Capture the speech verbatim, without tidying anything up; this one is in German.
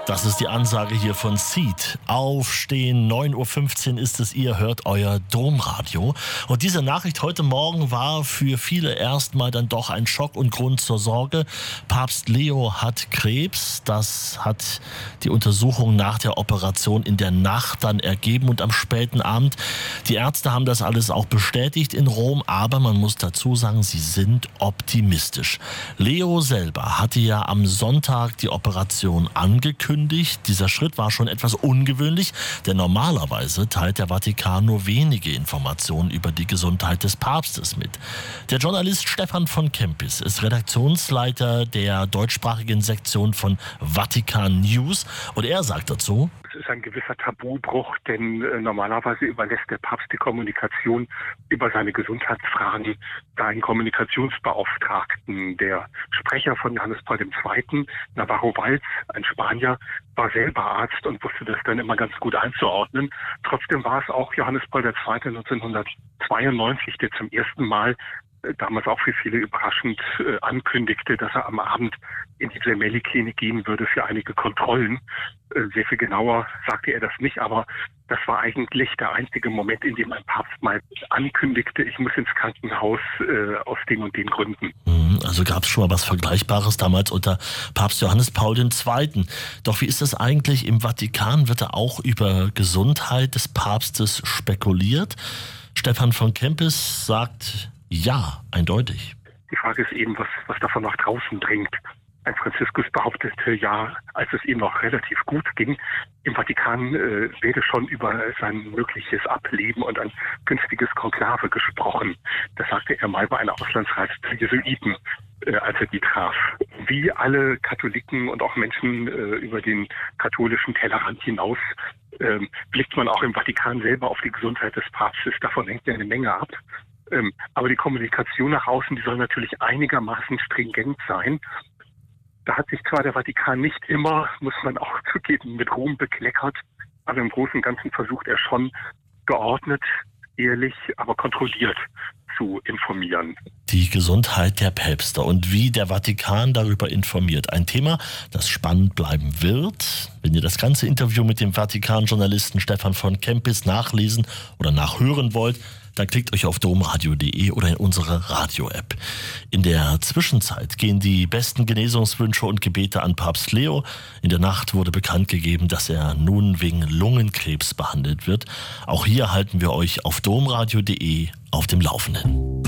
Das ist die Ansage hier von Seed. Aufstehen, neun Uhr fünfzehn ist es, ihr hört euer Domradio. Und diese Nachricht heute Morgen war für viele erstmal dann doch ein Schock und Grund zur Sorge. Papst Leo hat Krebs. Das hat die Untersuchung nach der Operation in der Nacht dann ergeben und am späten Abend. Die Ärzte haben das alles auch bestätigt in Rom, aber man muss dazu sagen, sie sind optimistisch. Leo selber hatte ja am Sonntag die Operation angekündigt. Dieser Schritt war schon etwas ungewöhnlich, denn normalerweise teilt der Vatikan nur wenige Informationen über die Gesundheit des Papstes mit. Der Journalist Stefan von Kempis ist Redaktionsleiter der deutschsprachigen Sektion von Vatikan News und er sagt dazu: Es ist ein gewisser Tabubruch, denn äh, normalerweise überlässt der Papst die Kommunikation über seine Gesundheitsfragen seinen Kommunikationsbeauftragten. Der Sprecher von Johannes Paul der Zweite., Navarro Valls, ein Spanier, war selber Arzt und wusste das dann immer ganz gut einzuordnen. Trotzdem war es auch Johannes Paul der Zweite. neunzehnhundertzweiundneunzig, der zum ersten Mal damals auch für viele überraschend äh, ankündigte, dass er am Abend in die Gemelli-Klinik gehen würde für einige Kontrollen. Äh, sehr viel genauer sagte er das nicht, aber das war eigentlich der einzige Moment, in dem ein Papst mal ankündigte, ich muss ins Krankenhaus äh, aus den und den Gründen. Also gab es schon mal was Vergleichbares damals unter Papst Johannes Paul der Zweite. Doch wie ist das eigentlich im Vatikan? Wird da auch über Gesundheit des Papstes spekuliert? Stefan von Kempis sagt: ja, eindeutig. Die Frage ist eben, was, was davon nach draußen dringt. Ein Franziskus behauptete ja, als es ihm noch relativ gut ging, im Vatikan äh, werde schon über sein mögliches Ableben und ein künftiges Konklave gesprochen. Das sagte er mal bei einer Auslandsreise zu Jesuiten, äh, als er die traf. Wie alle Katholiken und auch Menschen äh, über den katholischen Tellerrand hinaus äh, blickt man auch im Vatikan selber auf die Gesundheit des Papstes. Davon hängt ja eine Menge ab. Ähm, aber die Kommunikation nach außen, die soll natürlich einigermaßen stringent sein. Da hat sich zwar der Vatikan nicht immer, muss man auch zugeben, mit Ruhm bekleckert, aber im Großen und Ganzen versucht er schon geordnet, ehrlich, aber kontrolliert zu informieren. Die Gesundheit der Päpste und wie der Vatikan darüber informiert. Ein Thema, das spannend bleiben wird. Wenn ihr das ganze Interview mit dem Vatikan-Journalisten Stefan von Kempis nachlesen oder nachhören wollt, dann klickt euch auf domradio punkt de oder in unsere Radio-App. In der Zwischenzeit gehen die besten Genesungswünsche und Gebete an Papst Leo. In der Nacht wurde bekannt gegeben, dass er nun wegen Lungenkrebs behandelt wird. Auch hier halten wir euch auf domradio punkt de auf dem Laufenden.